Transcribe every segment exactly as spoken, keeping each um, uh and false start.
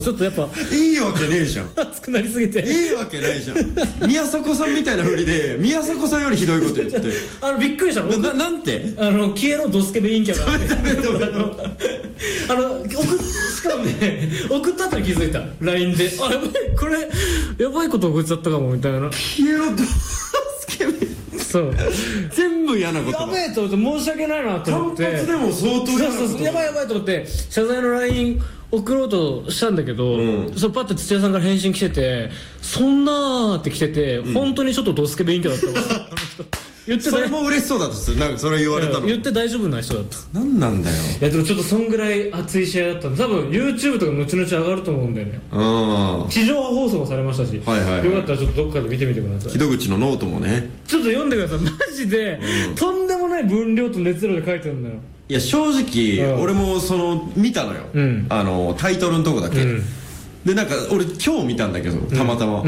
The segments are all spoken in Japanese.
ちょっとやっぱいいわけねえじゃん。 熱くなりすぎていいわけないじゃん。宮迫さんみたいな振りで宮迫さんよりひどいこと言ってあのびっくりしたの。 な、なんてあの消えろドスケベ陰キャがあの送っしかもね送った後に気づいた ライン であやばいこれやばいこと送っちゃったかもみたいな。 消えろドスケベそう全部嫌なことやべえと思って申し訳ないなと思って単発でも相当嫌なことそうそうそうやばいやばいと思って謝罪の ライン 送ろうとしたんだけど、うん、そうパッと土屋さんから返信来ててそんなーって来てて、うん、本当にちょっとドスケベ陰キャだったわ言ってそれも嬉しそうだったっす。なんかそれ言われたの言って大丈夫な人だった。何なんだよ。いやでもちょっとそんぐらい熱い試合だったんで多分 YouTube とか後々上がると思うんだよね。うん地上波放送もされましたし、はいはいはい、よかったらちょっとどっかで見てみてください。木戸口のノートもねちょっと読んでください。マジで、うん、とんでもない分量と熱量で書いてるんだよ。いや正直、うん、俺もその見たのよ、うん、あのタイトルのとこだけ、うんでなんか俺今日見たんだけどたまたま、うん、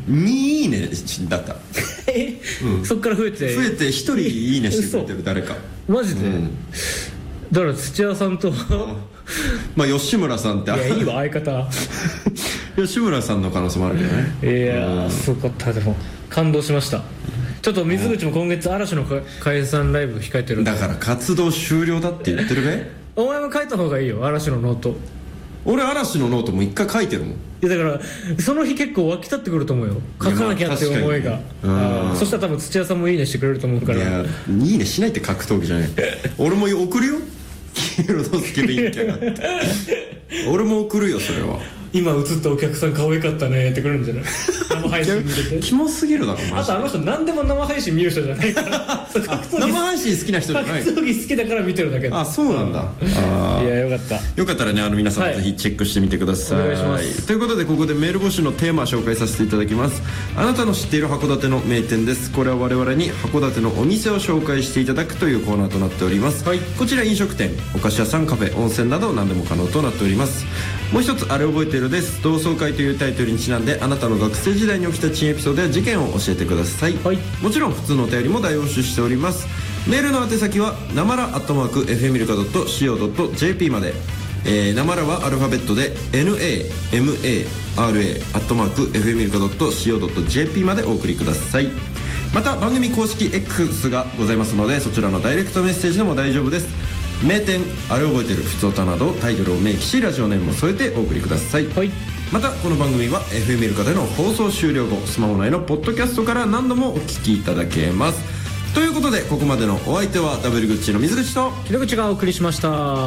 にいいねだったえ、うん、そっから増えて増えてひとりいいねしてくれてる誰かマジで、うん、だから土屋さんとまあ吉村さんっていやいいわ相方吉村さんの可能性もあるけどね。いやーすごかった。でも感動しました。ちょっと水口も今月嵐の解散ライブ控えてるんだから活動終了だって言ってるべお前も書いた方がいいよ嵐のノート。俺嵐のノートも一回書いてるもん。いやだからその日結構湧き立ってくると思うよ書かなきゃっていう思いが、まあ、そしたら多分土屋さんもいいねしてくれると思うから。いやいいねしないって格闘技じゃない俺も送るよ黄色のスケベ陰キャがって俺も送るよそれは。今映ったお客さん可愛かったねってくるんじゃない生配信見ててキモすぎるだろマジで。あとあの人何でも生配信見る人じゃないから生配信好きな人じゃない格闘技好きだから見てるだけ。あそうなんだ。あいやよかったよかったらねあの皆さん、はい、ぜひチェックしてみてください。お願いします。ということでここでメール募集のテーマを紹介させていただきます。あなたの知っている函館の名店です。これは我々に函館のお店を紹介していただくというコーナーとなっております、はい、こちら飲食店お菓子屋さんカフェ温泉など何でも可能となっております。もう一つあれ覚えているです。同窓会というタイトルにちなんであなたの学生時代に起きた珍エピソードや事件を教えてください、はい、もちろん普通のお便りも大募集しております。メールの宛先はなまらアットマーク エフエム ミルカ ドット シーオー ドット ジェーピー まで、えー、なまらはアルファベットで ナマラ アットマーク エフエム ミルカ ドット シーオー ドット ジェーピー までお送りください。また番組公式 X がございますのでそちらのダイレクトメッセージでも大丈夫です。名店あれ覚えてるふつおたなどタイトルを明記しラジオネームも添えてお送りください、はい、またこの番組は エフエム ミルカでの放送終了後スマホ内のポッドキャストから何度もお聞きいただけます。ということでここまでのお相手はダブルグッチの水口と木戸口がお送りしました。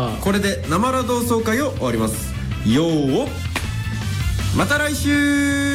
これでなまら同窓会を終わります。よーまた来週。